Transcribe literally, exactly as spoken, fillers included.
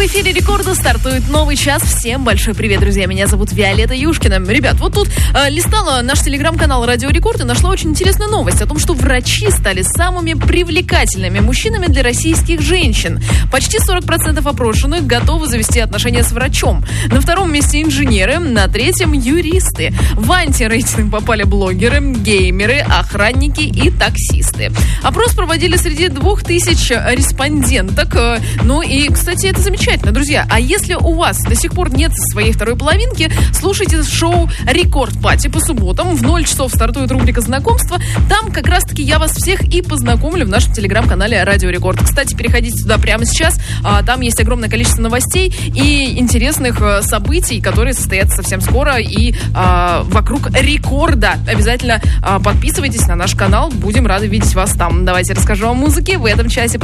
В эфире Рекорда стартует новый час. Всем большой привет, друзья. Меня зовут Виолетта Юшкина. Ребят, вот тут э, листала наш телеграм-канал Радио Рекорд и нашла очень интересную новость о том, что врачи стали самыми привлекательными мужчинами для российских женщин. Почти сорок процентов опрошенных готовы завести отношения с врачом. На втором месте инженеры, на третьем юристы. В антирейтинг попали блогеры, геймеры, охранники и таксисты. Опрос проводили среди двух тысяч респонденток. Ну и, кстати, это замечательно, друзья. А если у вас до сих пор нет своей второй половинки, слушайте шоу «Рекорд Пати» по субботам. В ноль часов стартует рубрика «Знакомство». Там как раз-таки я вас всех и познакомлю в нашем телеграм-канале «Радио Рекорд». Кстати, переходите туда прямо сейчас. Там есть огромное количество новостей и интересных событий, которые состоятся совсем скоро и а, вокруг рекорда. Обязательно а, подписывайтесь на наш канал. Будем рады видеть вас там. Давайте расскажу о музыке в этом часе.